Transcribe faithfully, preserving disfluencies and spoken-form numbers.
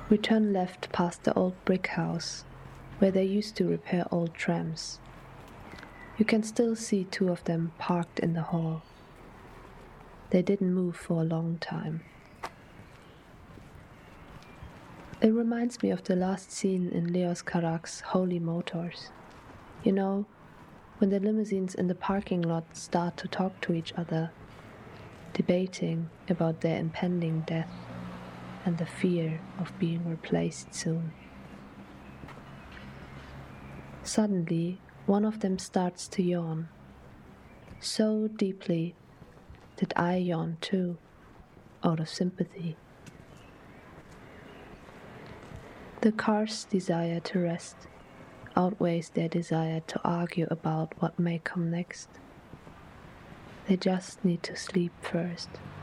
We turn left past the old brick house, where they used to repair old trams. You can still see two of them parked in the hall. They didn't move for a long time. It reminds me of the last scene in Leos Carax's Holy Motors. You know, when the limousines in the parking lot start to talk to each other, debating about their impending death and the fear of being replaced soon. Suddenly, one of them starts to yawn, so deeply that I yawn too, out of sympathy. The car's desire to rest outweighs their desire to argue about what may come next. They just need to sleep first.